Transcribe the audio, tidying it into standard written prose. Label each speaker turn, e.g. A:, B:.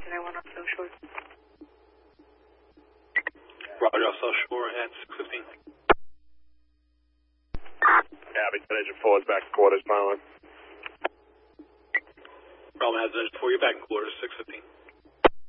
A: 1991 off South Shore.
B: Roger, off South Shore at 6:15.
C: Copy, engine 4 is back in quarters, following.
B: Problem has engine 4, you're back in quarters, 6:15.